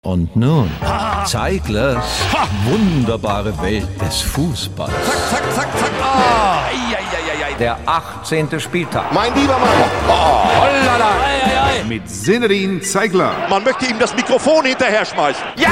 Und nun, Zeiglers wunderbare Welt des Fußballs. Zack, zack, zack, zack. Ah. Der 18. Spieltag. Mein lieber Mann. Oh, hollala. Mit Zinedine Zeigler. Man möchte ihm das Mikrofon hinterher schmeißen. Ja!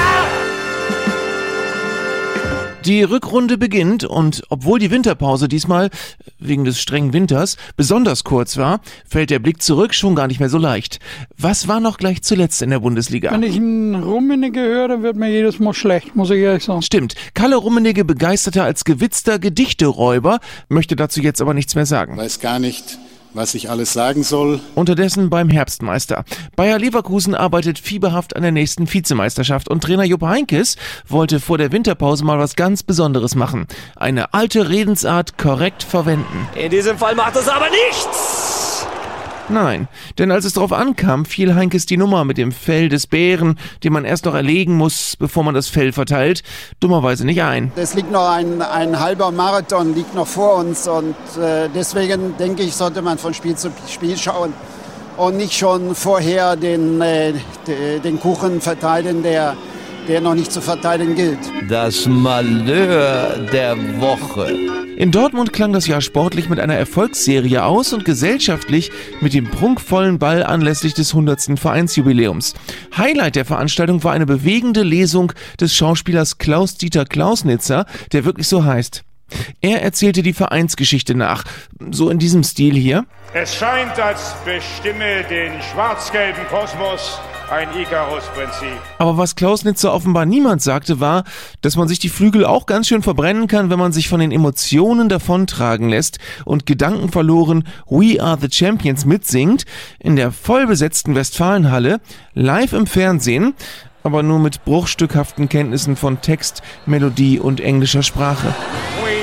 Die Rückrunde beginnt und obwohl die Winterpause diesmal, wegen des strengen Winters, besonders kurz war, fällt der Blick zurück schon gar nicht mehr so leicht. Was war noch gleich zuletzt in der Bundesliga? Wenn ich einen Rummenigge höre, dann wird mir jedes Mal schlecht, muss ich ehrlich sagen. Stimmt, Kalle Rummenigge begeisterter als gewitzter Gedichteräuber, möchte dazu jetzt aber nichts mehr sagen. Weiß gar nicht, was ich alles sagen soll. Unterdessen beim Herbstmeister. Bayer Leverkusen arbeitet fieberhaft an der nächsten Vizemeisterschaft und Trainer Jupp Heynckes wollte vor der Winterpause mal was ganz Besonderes machen. Eine alte Redensart korrekt verwenden. In diesem Fall macht es aber nichts! Nein, denn als es darauf ankam, fiel Heynckes die Nummer mit dem Fell des Bären, den man erst noch erlegen muss, bevor man das Fell verteilt, dummerweise nicht ein. Es liegt noch ein halber Marathon liegt noch vor uns und deswegen denke ich, sollte man von Spiel zu Spiel schauen und nicht schon vorher den Kuchen verteilen, der noch nicht zu verteilen gilt. Das Malheur der Woche. In Dortmund klang das Jahr sportlich mit einer Erfolgsserie aus und gesellschaftlich mit dem prunkvollen Ball anlässlich des 100. Vereinsjubiläums. Highlight der Veranstaltung war eine bewegende Lesung des Schauspielers Klaus-Dieter Klausnitzer, der wirklich so heißt. Er erzählte die Vereinsgeschichte nach, so in diesem Stil hier. Es scheint, als bestimme den schwarz-gelben Kosmos ein Ikarus-Prinzip. Aber was Klausnitzer offenbar niemand sagte, war, dass man sich die Flügel auch ganz schön verbrennen kann, wenn man sich von den Emotionen davontragen lässt und gedankenverloren We Are the Champions mitsingt, in der vollbesetzten Westfalenhalle, live im Fernsehen, aber nur mit bruchstückhaften Kenntnissen von Text, Melodie und englischer Sprache.